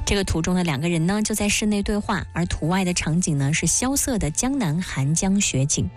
这个图中的两个人呢就在室内对话，而图外的场景呢是萧瑟的江南寒江雪景。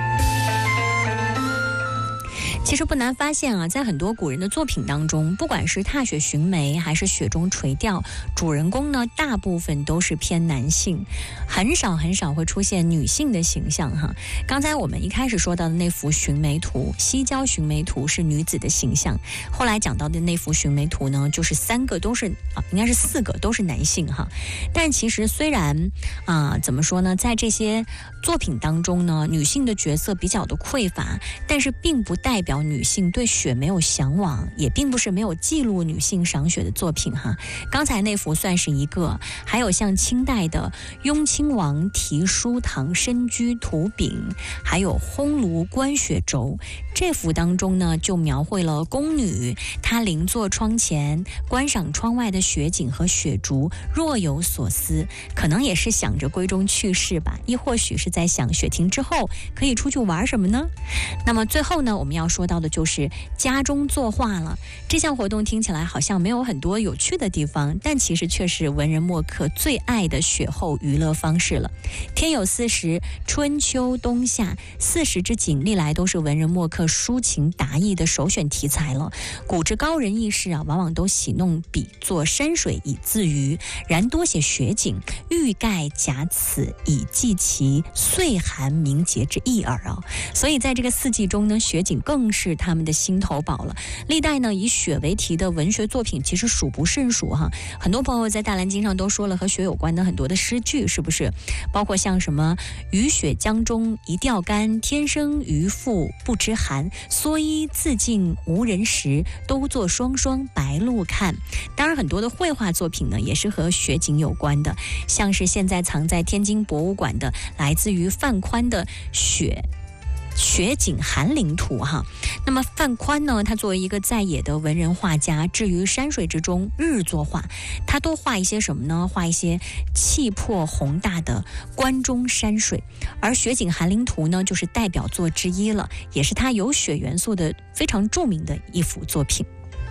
其实不难发现啊，在很多古人的作品当中，不管是踏雪寻梅还是雪中垂钓，主人公呢大部分都是偏男性，很少会出现女性的形象哈。刚才我们一开始说到的那幅寻梅图，西郊寻梅图是女子的形象，后来讲到的那幅寻梅图呢，就是应该是4个都是男性哈。但其实虽然怎么说呢，在这些作品当中呢，女性的角色比较的匮乏，但是并不代表女性对雪没有向往，也并不是没有记录女性赏雪的作品哈。刚才那幅算是一个，还有像清代的雍亲王题书堂深居图饼，还有烘炉观雪轴，这幅当中呢就描绘了宫女她邻坐窗前观赏窗外的雪景和雪竹，若有所思，可能也是想着闺中趣事吧，亦或许是在想雪停之后可以出去玩什么呢。那么最后呢，我们要说到的就是家中作画了。这项活动听起来好像没有很多有趣的地方，但其实却是文人墨客最爱的雪后娱乐方式了。天有40，春秋冬夏，40之景历来都是文人墨客抒情达意的首选题材了。古之高人异士往往都喜弄笔作山水以自娱，然多写雪景，欲盖假此，以寄其岁寒名节之意耳所以在这个4季中呢，雪景更是他们的心头宝了。历代呢以雪为题的文学作品其实数不胜数哈。很多朋友在大蓝鲸上都说了和雪有关的很多的诗句，是不是？包括像什么雨雪江中一钓竿，天生渔父不知寒，蓑衣自尽无人识，都作霜霜白露看。当然很多的绘画作品呢也是和雪景有关的，像是现在藏在天津博物馆的来自于范宽的雪景寒林图哈。那么范宽呢，他作为一个在野的文人画家，置于山水之中，日作画，他都画一些什么呢？画一些气魄宏大的关中山水，而雪景寒林图呢就是代表作之一了，也是他有雪元素的非常著名的一幅作品。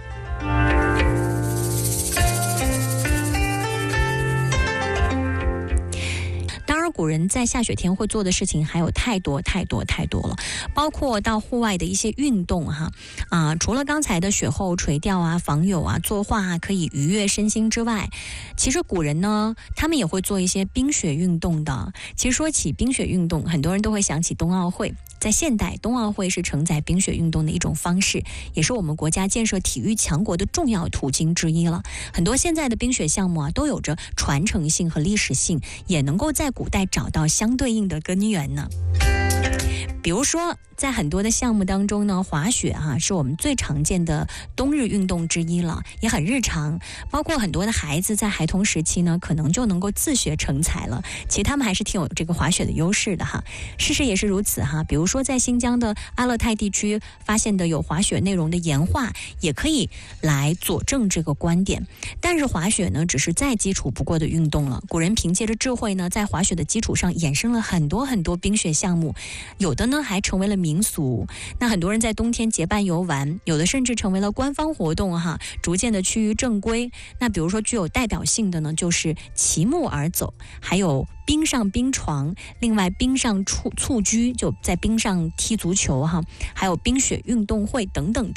古人在下雪天会做的事情还有太多了，包括到户外的一些运动哈除了刚才的雪后垂钓访友作画可以愉悦身心之外，其实古人呢他们也会做一些冰雪运动的。其实说起冰雪运动，很多人都会想起冬奥会。在现代，冬奥会是承载冰雪运动的一种方式，也是我们国家建设体育强国的重要途径之一了。很多现在的冰雪项目都有着传承性和历史性，也能够在古代找到相对应的根源呢。比如说在很多的项目当中呢，滑雪是我们最常见的冬日运动之一了，也很日常。包括很多的孩子在孩童时期呢，可能就能够自学成才了。其实他们还是挺有这个滑雪的优势的哈。事实也是如此哈。比如说在新疆的阿勒泰地区发现的有滑雪内容的岩画，也可以来佐证这个观点。但是滑雪呢，只是再基础不过的运动了。古人凭借着智慧呢，在滑雪的基础上衍生了很多冰雪项目，有的呢还成为了民俗。那很多人在冬天结伴游玩，有的甚至成为了官方活动逐渐的趋于正规。那比如说具有代表性的呢，就是骑木而走，还有冰上冰床，另外冰上蹴鞠，就在冰上踢足球还有冰雪运动会等等。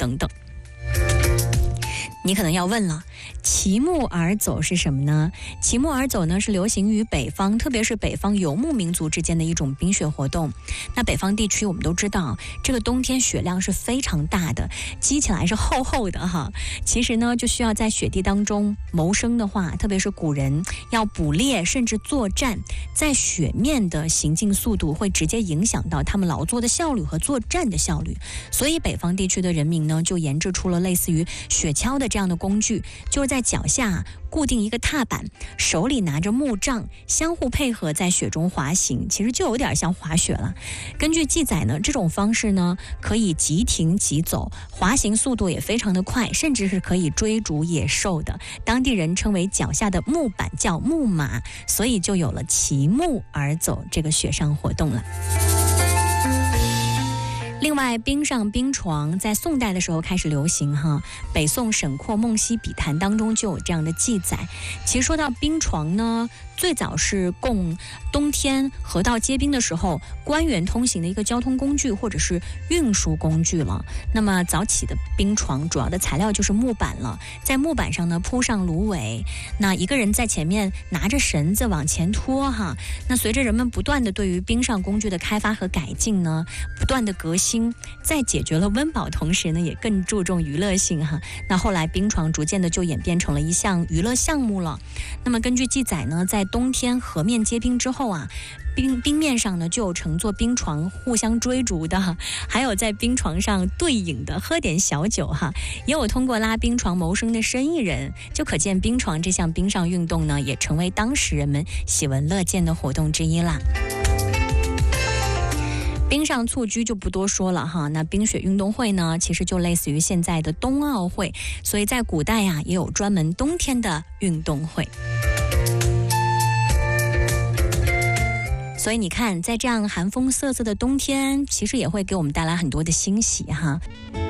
你可能要问了，骑木而走是什么呢？骑木而走呢，是流行于北方，特别是北方游牧民族之间的一种冰雪活动。那北方地区我们都知道，这个冬天雪量是非常大的，积起来是厚厚的其实呢，就需要在雪地当中谋生的话，特别是古人要捕猎甚至作战，在雪面的行进速度会直接影响到他们劳作的效率和作战的效率。所以北方地区的人民呢，就研制出了类似于雪橇的这样的工具，就是在脚下固定一个踏板，手里拿着木杖，相互配合在雪中滑行，其实就有点像滑雪了。根据记载呢，这种方式呢可以即停即走，滑行速度也非常的快，甚至是可以追逐野兽的。当地人称为脚下的木板叫木马，所以就有了骑木而走这个雪上活动了。 另外，冰上冰床在宋代的时候开始流行哈，北宋沈括《梦溪笔谈》当中就有这样的记载。其实说到冰床呢，最早是供冬天河道结冰的时候官员通行的一个交通工具或者是运输工具了。那么早起的冰床主要的材料就是木板了，在木板上呢铺上芦苇，那一个人在前面拿着绳子往前拖哈。那随着人们不断的对于冰上工具的开发和改进呢，不断的革新，在解决了温饱同时呢，也更注重娱乐性哈。那后来冰床逐渐的就演变成了一项娱乐项目了。那么根据记载呢，在冬天河面结冰之后啊，冰面上呢就有乘坐冰床互相追逐的，还有在冰床上对饮的，喝点小酒哈，也有通过拉冰床谋生的生意人。就可见冰床这项冰上运动呢，也成为当时人们喜闻乐见的活动之一啦。冰上蹴鞠就不多说了哈，那冰雪运动会呢，其实就类似于现在的冬奥会，所以在古代呀，也有专门冬天的运动会。所以你看，在这样寒风瑟瑟的冬天，其实也会给我们带来很多的欣喜哈。